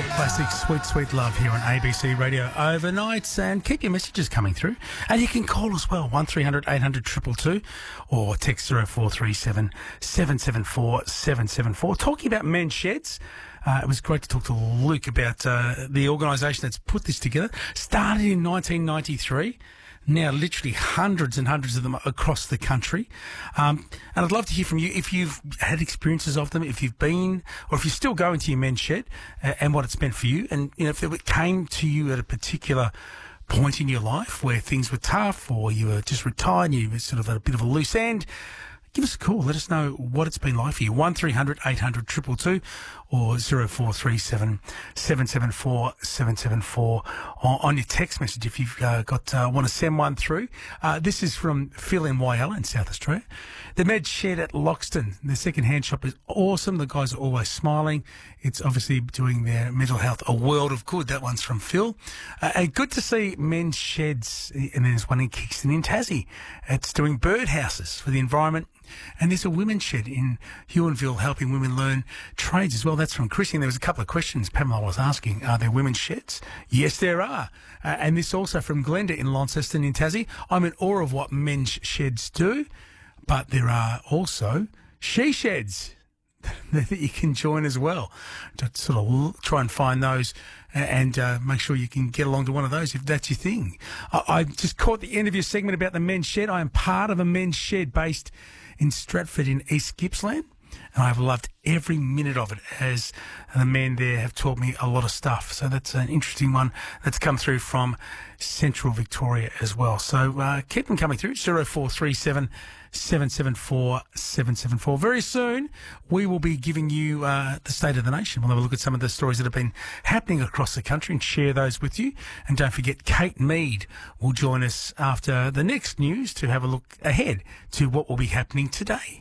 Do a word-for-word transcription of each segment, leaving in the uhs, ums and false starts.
Classic Sweet Sweet Love here on A B C Radio overnight, and keep your messages coming through, and you can call as well one three hundred eight hundred two two two or text zero four three seven seven seven four seven seven four. Talking about men's sheds, uh, it was great to talk to Luke about uh, the organisation that's put this together. Started in nineteen ninety-three. Now literally hundreds and hundreds of them across the country. Um, and I'd love to hear from you if you've had experiences of them, if you've been, or if you're still going to your men's shed, uh, and what it's meant for you. And, you know, if it came to you at a particular point in your life where things were tough, or you were just retired and you were sort of at a bit of a loose end, give us a call. Let us know what it's been like for you. one three hundred eight hundred two two two or zero four three seven seven seven four seven seven four on your text message if you've uh, got uh, want to send one through. Uh, this is from Phil in Whyalla in South Australia. The Med Shed at Loxton, the second-hand shop, is awesome. The guys are always smiling. It's obviously doing their mental health a world of good. That one's from Phil. Uh, and good to see men's sheds, and there's one in Kingston in Tassie. It's doing birdhouses for the environment. And there's a women's shed in Huonville helping women learn trades as well. That's from Chrissy. And there was a couple of questions Pamela was asking. Are there women's sheds? Yes, there are. Uh, and this also from Glenda in Launceston in Tassie. I'm in awe of what men's sheds do, but there are also she sheds that you can join as well. To sort of try and find those and uh, make sure you can get along to one of those if that's your thing. I, I just caught the end of your segment about the men's shed. I am part of a men's shed based in Stratford in East Gippsland, and I've loved every minute of it, as the men there have taught me a lot of stuff. So that's an interesting one that's come through from Central Victoria as well. So uh, keep them coming through, zero four three seven seven seven four seven seven four. Very soon we will be giving you uh, the State of the Nation. We'll have a look at some of the stories that have been happening across the country and share those with you. And don't forget, Kate Mead will join us after the next news to have a look ahead to what will be happening today.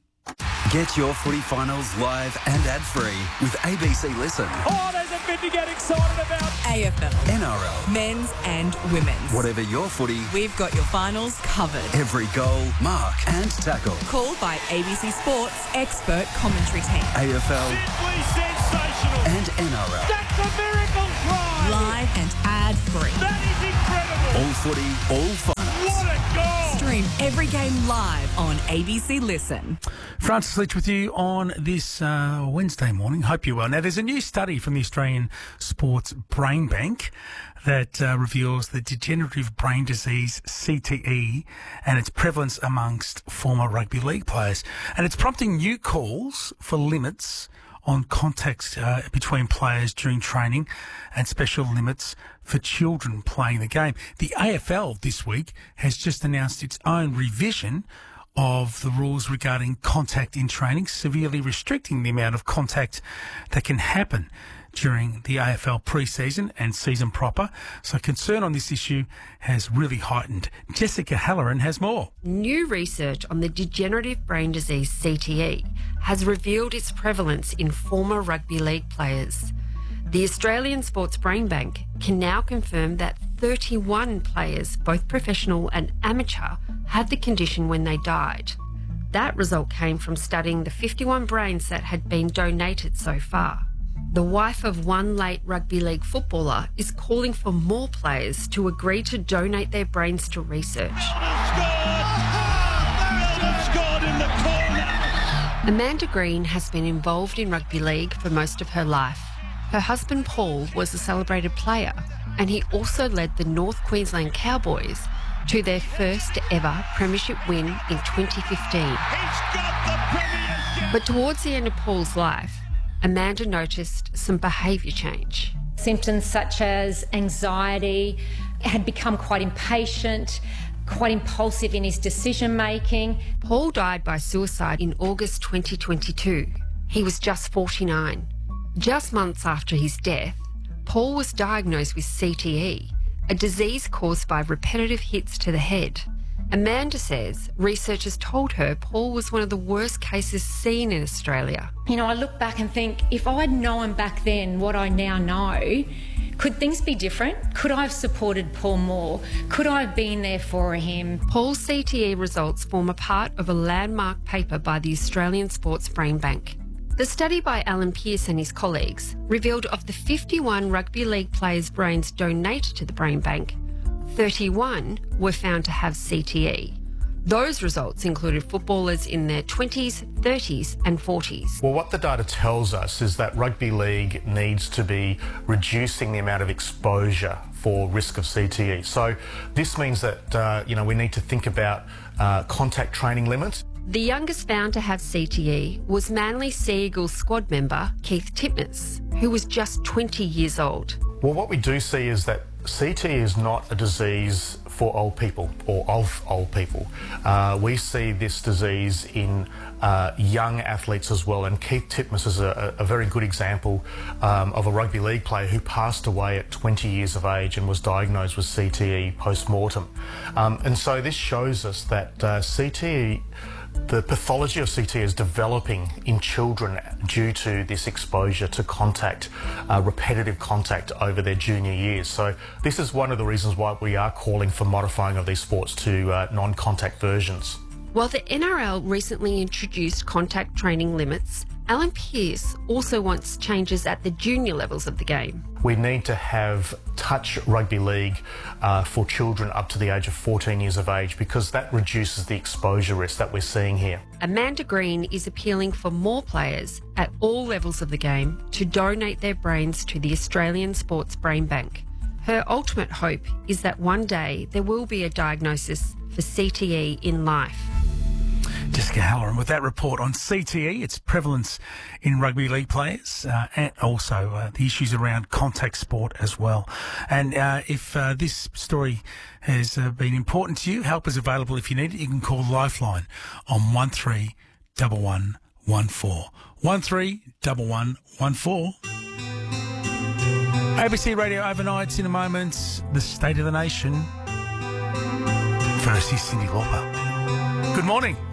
Get your footy finals live and ad-free with A B C Listen. Oh, there's a bit to get excited about. A F L, N R L, men's and women's. Whatever your footy, We've got your finals covered. every goal, mark and tackle. Called by A B C Sports expert commentary team. A F L Simply sensational. and N R L. That's a miracle try. Live and ad-free. That is incredible. All footy, all finals. What a goal. Stream every game live on A B C Listen. Francis Leach with you on this uh, Wednesday morning. Hope you're well. Now, there's a new study from the Australian Sports Brain Bank that uh, reveals the degenerative brain disease, C T E, and its prevalence amongst former rugby league players. And it's prompting new calls for limits on contacts uh, between players during training and special limits for children playing the game. The A F L this week has just announced its own revision of the rules regarding contact in training, severely restricting the amount of contact that can happen during the A F L pre-season and season proper. So concern on this issue has really heightened. Jessica Halloran has more. New research on the degenerative brain disease C T E has revealed its prevalence in former rugby league players. The Australian Sports Brain Bank can now confirm that thirty-one players, both professional and amateur, had the condition when they died. That result came from studying the fifty-one brains that had been donated so far. The wife of one late rugby league footballer is calling for more players to agree to donate their brains to research. Amanda Green has been involved in rugby league for most of her life. Her husband Paul was a celebrated player, and he also led the North Queensland Cowboys to their first ever premiership win in twenty fifteen. But towards the end of Paul's life, Amanda noticed some behaviour change. Symptoms such as anxiety, had become quite impatient, quite impulsive in his decision making. Paul died by suicide in August twenty twenty-two. He was just forty-nine. Just months after his death, Paul was diagnosed with C T E, a disease caused by repetitive hits to the head. Amanda says researchers told her Paul was one of the worst cases seen in Australia. You know, I look back and think, if I'd known back then what I now know, could things be different? Could I have supported Paul more? Could I have been there for him? Paul's C T E results form a part of a landmark paper by the Australian Sports Brain Bank. The study by Alan Pearce and his colleagues revealed of the fifty-one rugby league players' brains donated to the brain bank, thirty-one were found to have C T E. Those results included footballers in their twenties, thirties and forties. Well, what the data tells us is that rugby league needs to be reducing the amount of exposure for risk of C T E. So this means that, uh, you know, we need to think about uh, contact training limits. The youngest found to have C T E was Manly Sea Eagles squad member Keith Titmus, who was just twenty years old. Well, what we do see is that C T E is not a disease for old people or of old people. Uh, we see this disease in uh, young athletes as well, and Keith Titmus is a, a very good example um, of a rugby league player who passed away at twenty years of age and was diagnosed with C T E post-mortem. Um, and so this shows us that uh, C T E, the pathology of C T E is developing in children due to this exposure to contact, uh, repetitive contact over their junior years. So this is one of the reasons why we are calling for modifying of these sports to uh, non-contact versions. While the N R L recently introduced contact training limits, Alan Pearce also wants changes at the junior levels of the game. We need to have touch rugby league uh, for children up to the age of fourteen years of age, because that reduces the exposure risk that we're seeing here. Amanda Green is appealing for more players at all levels of the game to donate their brains to the Australian Sports Brain Bank. Her ultimate hope is that one day there will be a diagnosis for C T E in life. Jessica Halloran with that report on C T E, its prevalence in rugby league players, uh, and also uh, the issues around contact sport as well. And uh, if uh, this story has uh, been important to you, help is available if you need it. You can call Lifeline on one three one one one four. one three one one one four. A B C Radio Overnights in a moment. The State of the Nation. First is Cyndi Lauper. Good morning.